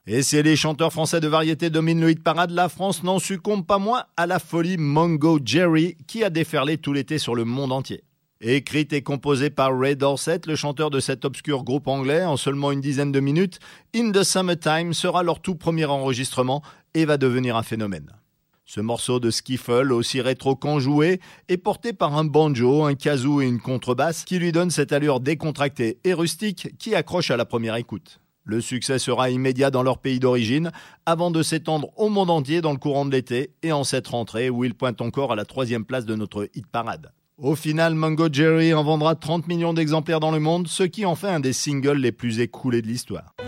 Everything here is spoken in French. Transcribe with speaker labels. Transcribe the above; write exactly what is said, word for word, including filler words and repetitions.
Speaker 1: Et si les chanteurs français de variété dominent le hit parade, la France n'en succombe pas moins à la folie Mungo Jerry qui a déferlé tout l'été sur le monde entier. Écrite et composée par Ray Dorset, le chanteur de cet obscur groupe anglais, en seulement une dizaine de minutes, In the Summertime sera leur tout premier enregistrement et va devenir un phénomène. Ce morceau de skiffle, aussi rétro qu'enjoué, est porté par un banjo, un kazoo et une contrebasse qui lui donnent cette allure décontractée et rustique qui accroche à la première écoute. Le succès sera immédiat dans leur pays d'origine, avant de s'étendre au monde entier dans le courant de l'été et en cette rentrée où il pointe encore à la troisième place de notre hit parade. Au final, Mungo Jerry en vendra trente millions d'exemplaires dans le monde, ce qui en fait un des singles les plus écoulés de l'histoire.